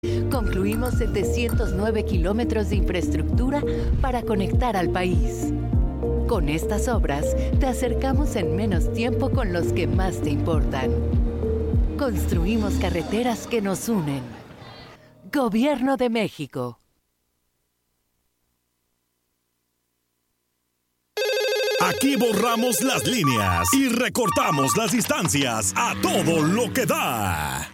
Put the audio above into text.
Concluimos 709 kilómetros de infraestructura para conectar al país. Con estas obras, te acercamos en menos tiempo con los que más te importan. Construimos carreteras que nos unen. Gobierno de México. Aquí borramos las líneas y recortamos las distancias a todo lo que da.